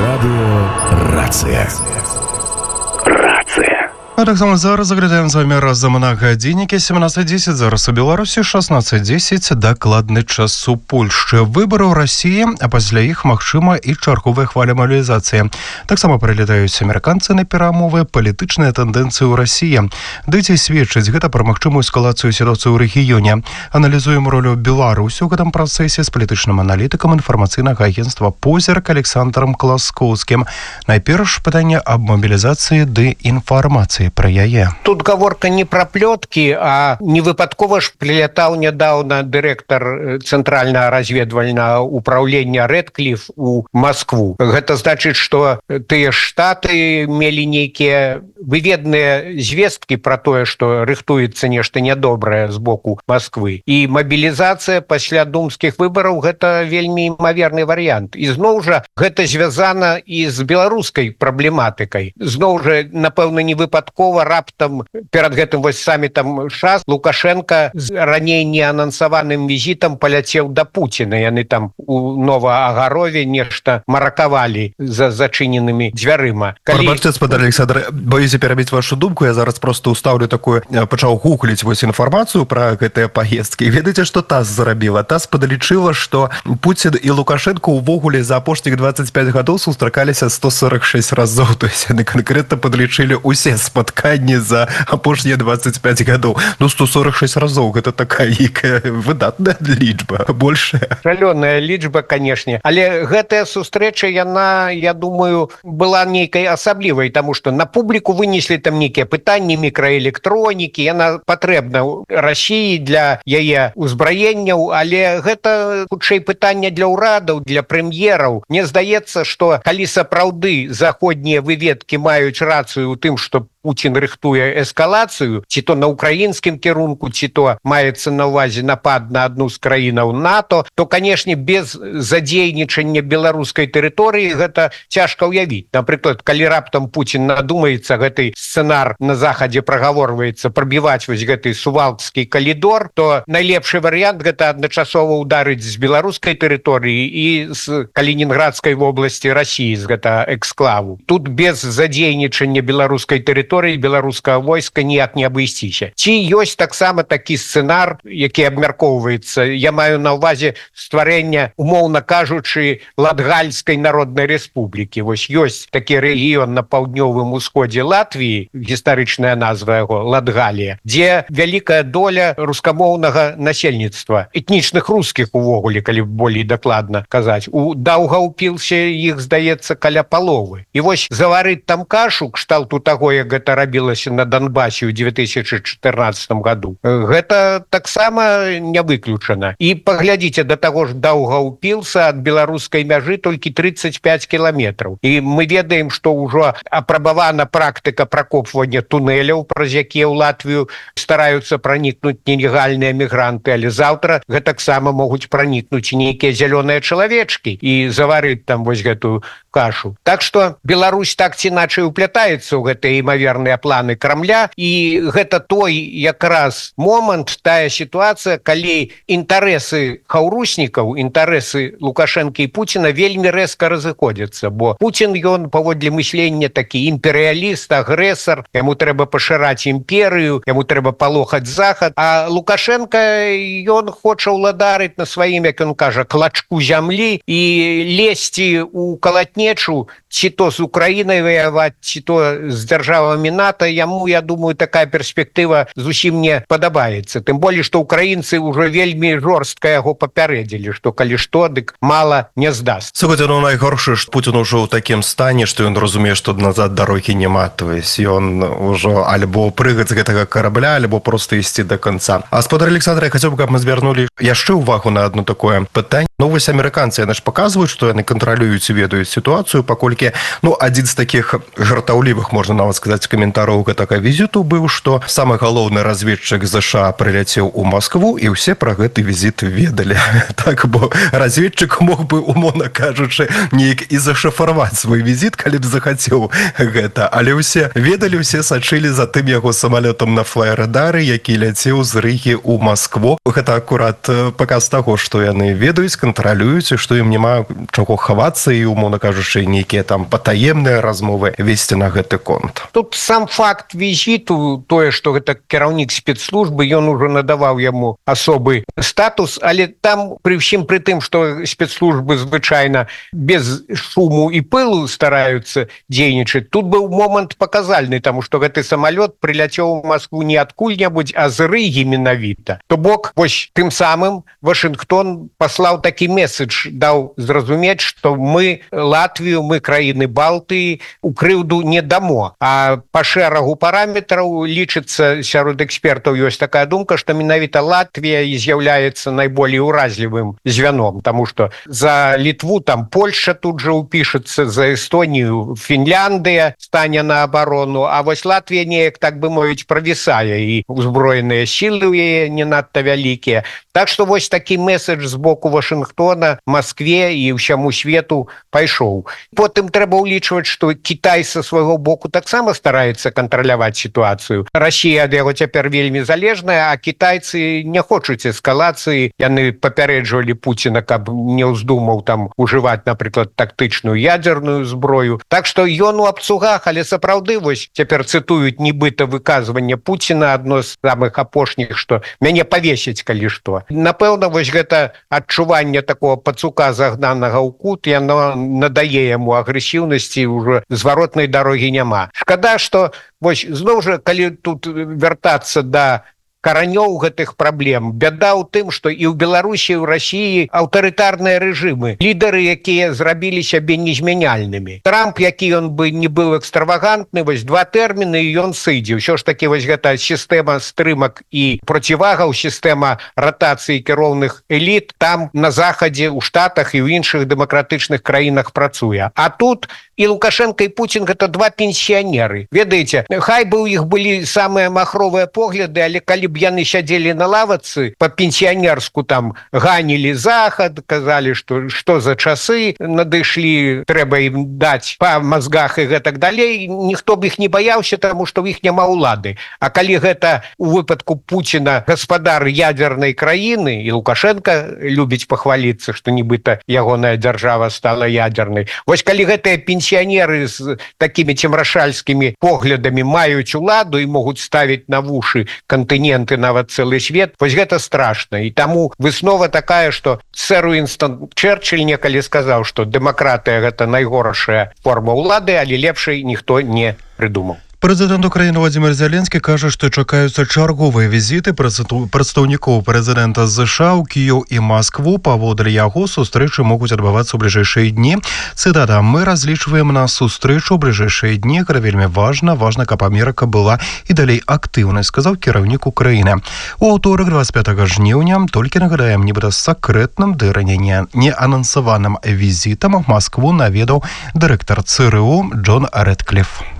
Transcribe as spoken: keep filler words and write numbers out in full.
Радыё Рацыя. Рацыя. А таксама зараз заглядаем з вами разам на гадзіннікі семнадцать десять, зараз у Беларусі шестнадцать десять, дакладны час у Польшчы. Выбары ў Расіі, а пасля іх, магчыма, і чарговая хваля мобілізацыі. Таксама прылетаюць амерыканцы на перамовы, палітычныя тэндэнцыі ў Расіі. Ды ці сведчыць гэта пра магчымую эскалацыю сітуацыі ў рэгіёне. Аналізуем ролю Беларусі ў гэтым працэсе з палітычным аналітыкам інфармацыйнага агенцтва «Позірк» Александром Класкоўскім. Найперш пытанне аб мобілізацыі ды інфармацыі про яе. Тут гаворка не про плёткі, а не выпадкова ж прилетаў нядаўна дырэктар цэнтральнага разведвальнага управлення Рэдкліф у Москву. Гэта значыць, што тыя штаты мелі нейкія выведныя звесткі про тое, што рыхтуецца нешта нядобрае з боку Москвы. І мобілізацыя пасля думскіх выбараў гэта вельмі імаверны варыянт. І зноў жа гэта звязана і з беларускай праблематыкай. Зноў жа, напэўна, не выпадкова раптам перад гэтым вось самітам ШАС Лукашенко з раней неанансаваным візітам паляцеў да Пуціна. Яны там у Новаагарове нешта маракавалі за зачыненымі дзвярыма. Калі... Прабачце, спадар Александр, боюся перабіць вашу думку, я зараз просто ўстаўлю такую, пачаў гугліць вось інфармацыю пра гэтыя паездкі. Ведаеце, што ТАСС зрабіла? ТАСС падлічыла, што Пуцін і Лукашенко ўвогуле за апошніх двадцать пять гадоў сустракаліся сто сорок шесть разоў. То есть яны канкрэтна падлічылі усе спатканні за апошнія двадцать пять гадоў. Ну, сто сорок шесть разоў, гэта такая выдатная лічба, большая. Шалёная лічба, канешне. Але гэтая сустрэча, яна, я думаю, была нейкай асаблівай, таму што на публіку вынеслі там нейкія пытанні мікраэлектронікі, яна патрэбна Расіі для яе ўзбраенняў, але гэта хутчэй пытанне для ўрадаў, для прэм'ераў. Мне здаецца, што калі сапраўды заходнія выведкі маюць рацыю ў тым, што Пуцін рыхтуе эскалацыю, ці то на украінскім кірунку, ці то маецца на ўвазе напад на адну з краінаў НАТО, то, канешне, без задзейнічання беларускай тэрыторыі гэта цяжка ўявіць. Напрыклад, калі раптам Пуцін надумаецца, гэты сцэнар на захадзе прагаворваецца прабіваць вось гэты сувалкскі калідор, то найлепшы варыянт гэта адначасова ўдарыць з беларускай тэрыторыі і з Калінінградскай вобласці Расіі, з гэта эксклаву. Тут без задзейнічання беларускай тэрыторыі беларускага войска ніяк не абысціся. Ці ёсць таксама такі сцэнар, які абмяркоўваецца, я маю на ўвазе стварэння, умоўна кажучы, Латгальскай народнай рэспублікі. Вось ёсць такі рэгіён на паўднёвым усходзе Латвіі, гістарычная назва яго Латгалія, дзе вялікая доля рускамоўнага насельніцтва, этнічных рускіх увогуле, калі болей дакладна казаць. У Даўгаўпілсе іх, здаецца, каля паловы. І вось заварыць там кашу кшталту таго, як гэта рабілася на Донбасе ў две тысячи чатырнаццатым году. Гэта таксама не выключана. І паглядзіце, да таго ж Даўгаўпілса ад беларускай мяжы толькі тридцать пять кіламетраў. І мы ведаем, што ўжо апрабавана практыка пракопвання тунэляў, праз якія ў Латвію стараюцца пранікнуць нелегальныя мігранты, але заўтра гэтаксама могуць пранікнуць нейкія зялёныя чалавечкі і заварыць там вось гэтую кашу. Так што Беларусь так ці іначай уплятаецца ў гэтыя імаверныя планы Крамля, і гэта той якраз момант, тая сітуацыя, калі інтарэсы хаўруснікаў, інтарэсы Лукашенко і Пуціна вельмі рэзка разыходзяцца, бо Пуцін, ён паводле мыслення такі імперыяліст, агрэсар, яму трэба пашыраць імперыю, яму трэба палохаць захад, а Лукашенко, ён хоча ўладарыць на сваім, як ён кажа, клачку зямлі і лезці ў калатнечу, ці то з Украінай ваяваць, ці то з дзяржавамі НАТО, яму, я думаю, такая перспектыва зусім не падабаецца. Тым болей, што украінцы ўжо вельмі жорстка яго папярэдзілі, што калі што, дык мала не здаст. Слухайце, ну найгоршае, што Пуцін ужо ў такім стане, што ён разумее, што назад дарогі няма. То есть ён ужо альбо прыгаць з гэтага карабля, альбо проста ісці да канца. А спадар Александр, я хацеў бы, каб мы звярнулі яшчэ ўвагу на адно такое пытанне. Ну вось амерыканцы, яны ж паказваюць, што яны кантралююць і ведаюць сітуацыю, паколькі, ну, адзін з такіх жартаўлівых, можна нават сказаць, з каментараў гэтага візіту быў, што самы галоўны разведчык ЗША прыляцеў у Маскву, і ўсе пра гэты візіт ведалі. Так, бо разведчык мог бы, умоўна кажучы, неяк і зашафарваць свой візіт, калі б захацеў гэта. Але ўсе ведалі, ўсе сачылі за тым яго самалётам на флайрадары, які ляцеў з Рыгі ў Маскву. Гэта акурат паказ таго, што яны ведаюць, кантралююць, і што ім няма чаго хавацца і, умоўна кажучы, нейкія там патаемныя размовы весці на гэты конт. Тут сам факт візіту, тое, што гэта кіраўнік спецслужбы, ён ужо надаваў яму асобы статус, але там пры ўсім пры тым, што спецслужбы звычайна без шуму і пылу стараюцца дзейнічаць, тут быў момант паказальны, таму што гэты самалёт прыляцеў у Маскву не адкуль-небудзь, а з Рыгі менавіта. То бок, вось тым самым Вашынгтон паслаў такі месседж, даў зразумець, што мы Латвію, мы краіны Балтыі у крыўду не дамо. А па шэрагу параметраў лічыцца, сярод экспертаў ёсць такая думка, што менавіта Латвія і з'яўляецца найболей уразлівым звяном, таму што за Літву там Польша тут жа ўпішацца, за Эстонію Фінляндыя стане на абарону, а вось Латвія неяк, так бы мовіць, правісае, і узброеныя сілы ў яе не надта вялікія. Так што вось такі месседж з боку Вашынгтона Маскве і ўсяму свету пайшоў. Потым трэба ўлічваць, што Кітай са свайго боку таксама стараецца кантраляваць сітуацыю. Расія ад яго цяпер вельмі залежная, а кітайцы не хочуць эскалацыі. Яны папярэджвалі Пуціна, каб не ўздумаў там ужываць, напрыклад, тактычную ядзерную зброю. Так што ён у абцугах, але сапраўды вось цяпер цытуюць нібыта выказванне Пуціна, адно з самых апошніх, што мяне павесіць, калі што. Напэўна, вось гэта адчуванне такого пацука загнанага ў кут, яно надае яму агрэсіўнасці, ўжо зваротнай дарогі няма. Шкада, што вось зноў жа, калі тут вяртацца да каранёў гэтых праблем, бяда ў тым, што і ў Беларусі, і ў Расіі аўтарытарныя рэжымы, лідары, якія зрабілі сябе незмяняльнымі. Трамп, які ён бы не быў экстравагантны, вось два тэрміны, і ён сыдзе. Усё ж такі вось гэта сістэма стрымак і процівагаў, сістэма ратацыі кіроўных эліт, там на захадзе, у Штатах і ў іншых дэмакратычных краінах працуе. А тут і Лукашенко, і Пуцін гэта два пенсіянеры. Ведаеце, хай бы ў іх былі самыя махровыя погляды, але калі б яны сядзелі на лавацы, па-пенсіянерску там ганілі захад, казалі, што што за часы надышлі, трэба ім даць па мазгах і гэтак далей, ніхто б іх не баяўся, таму што ў іх няма ўлады. А калі гэта у выпадку Пуціна гаспадар ядзернай краіны, і Лукашенко любіць пахваліцца, што нібыта ягоная дзяржава стала ядзернай. Вось калі гэтыя пенсіянеры з такімі цемрашальскімі поглядамі маюць уладу і могуць ставіць на вушы кантынент і нават цэлы свет, вось гэта страшна. І таму выснова такая, што сэр Уінстон Чэрчыль некалі сказаў, што дэмакратыя гэта найгоршая форма ўлады, але лепшай ніхто не прыдумаў. Прэзідэнт Украіны Владзімір Зеленскі кажа, што чакаюцца чарговыя візіты прадстаўнікоў прэзідэнта ЗША ў Кіёў і Маскву. Паводле яго, сустрэчы могуць адбывацца ў бліжэйшыя дні. Цытата: «Мы разлічваем на сустрэчу ў бліжэйшыя дні. Гэта вельмі важна. Важна, каб Амерыка была і далей актыўнай», сказаў кіраўнік Украіны. У аўторак, двадцять пятага жніўня, толькі нагадаем, нібыта з сакрэтным ды раней не анансаваным візітам Маскву наведаў дырэктар ЦРУ Джон Рэдкліф.